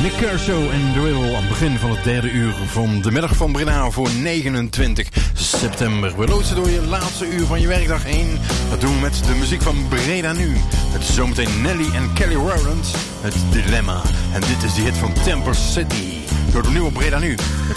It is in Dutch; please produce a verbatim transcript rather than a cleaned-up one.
de Kershow en Drill aan het begin van het derde uur van de middag van Breda voor negenentwintig september. We loodsen door je laatste uur van je werkdag heen. Dat doen we met de muziek van Breda Nu. Met zometeen Nelly en Kelly Rowland, het Dilemma. En dit is die hit van Temper City. Door de nieuwe Breda Nu. Het